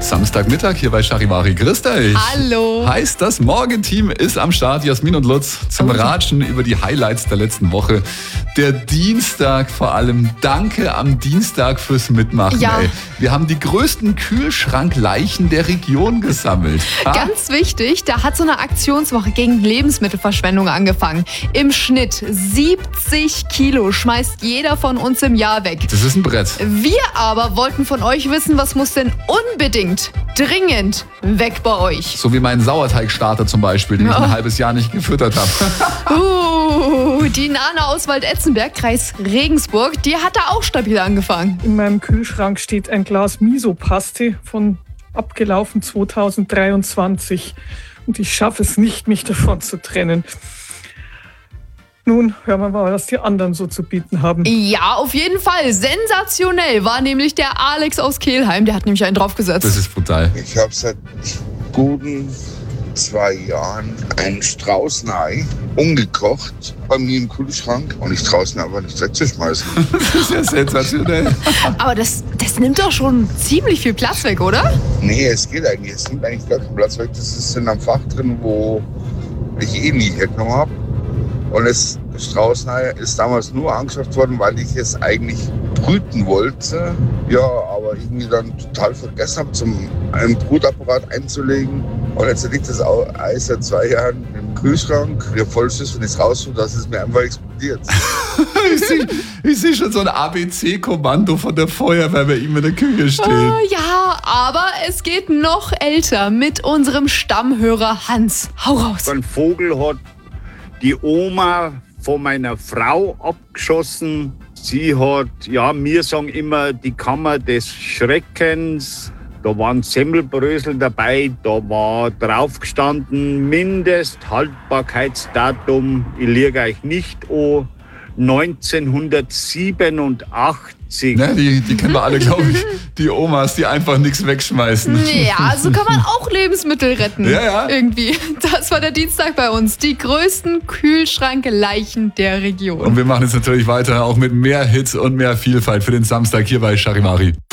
Samstagmittag hier bei Charivari. Grüßt euch. Hallo. Heißt, das Morgenteam ist am Start. Jasmin und Lutz zum Ratschen über die Highlights der letzten Woche. Der Dienstag vor allem. Danke am Dienstag fürs Mitmachen. Ja. Ey. Wir haben die größten Kühlschrankleichen der Region gesammelt. Ganz wichtig, da hat so eine Aktionswoche gegen Lebensmittelverschwendung angefangen. Im Schnitt 70 Kilo schmeißt jeder von uns im Jahr weg. Das ist ein Brett. Wir aber wollten von euch wissen, was muss denn unbedingt, dringend weg bei euch? So wie mein Sauerteigstarter zum Beispiel, den ich ein halbes Jahr nicht gefüttert habe. Die Nana aus Waldetzenberg, Kreis Regensburg, die hat da auch stabil angefangen. In meinem Kühlschrank steht ein Glas Miso-Paste von abgelaufen 2023 und ich schaffe es nicht, mich davon zu trennen. Nun hören wir mal, was die anderen so zu bieten haben. Ja, auf jeden Fall. Sensationell war nämlich der Alex aus Kelheim. Der hat nämlich einen draufgesetzt. Das ist brutal. Ich habe seit guten 2 Jahren ein Straußenei umgekocht bei mir im Kühlschrank und ich traue es mir aber nicht wegzuschmeißen. Das ist ja sensationell. Aber das nimmt doch schon ziemlich viel Platz weg, oder? Nee, es geht eigentlich. Es nimmt eigentlich gar keinen Platz weg. Das ist in einem Fach drin, wo ich nie hergenommen habe. Und das Straußenei ist damals nur angeschafft worden, weil ich es eigentlich brüten wollte. Ja, aber irgendwie dann total vergessen habe, einen Brutapparat einzulegen. Und jetzt liegt das Ei seit 2 Jahren im Kühlschrank. Ja, voll süß, wenn ich es raustue, dass es mir einfach explodiert. Ich sehe schon so ein ABC-Kommando von der Feuerwehr bei ihm in der Küche stehen. Ja, aber es geht noch älter mit unserem Stammhörer Hans. Hau raus. Ein Vogel hat die Oma von meiner Frau abgeschossen. Sie hat, ja, wir sagen immer, die Kammer des Schreckens. Da waren Semmelbrösel dabei, da war drauf gestanden, Mindesthaltbarkeitsdatum, ich liege euch nicht an, 1987. Ne, die kennen wir alle, glaube ich. Die Omas, die einfach nichts wegschmeißen. Ja, so kann man auch Lebensmittel retten. Ja. Irgendwie. Das war der Dienstag bei uns. Die größten Kühlschrankleichen der Region. Und wir machen jetzt natürlich weiter, auch mit mehr Hits und mehr Vielfalt für den Samstag hier bei Charivari.